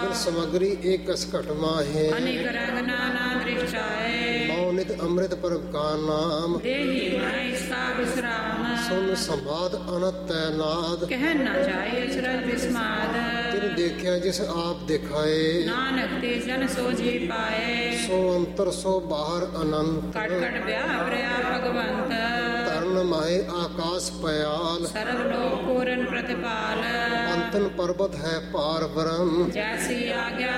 ਸਮਗਰੀ ਏਕਸ ਘਟ ਮਾਹੇ ਅਨੇਕ ਰੰਗ ਨਾਨਾ ਦ੍ਰਿਸ਼ਟਾਏ ਮਉ ਨਿਤ ਅੰਮ੍ਰਿਤ ਪ੍ਰਭ ਕਾ ਨਾਮ ਦੇਹੀ ਮੈ ਇਸਕਾ ਵਿਸਰਾਮ ਸੁਨ ਸੰਵਾਦ ਅਨਤੈ ਨਾਦ ਕਹਿ ਨਾ ਜਾਏ ਅਚਰਜ ਵਿਸਮਾਦ ਤਿਨ ਦੇਖਿਆ ਜਿਸ ਆਪ ਦਿਖਾਏ ਨਾਨਕ ਤੇ ਜਨ ਸੋ ਜੀ ਪਾਏ ਸੋ ਅੰਤਰ ਸੋ ਬਾਹਰ ਅਨੰਤ ਕਟ ਕਟ ਵਿਆਪਰਿਆ ਭਗਵੰਤ ਤਰਨ ਮਾਹੇ ਆਕਾਸ ਪਿਆਲ ਸਰਬ ਲੋਕ ਪੂਰਨ ਪ੍ਰਤਿਪਾਲ ਅੰਤਨ ਪਰਬਤ ਹੈ ਪਾਰ ਬ੍ਰਹਮ ਜੈਸੀ ਆਗਿਆ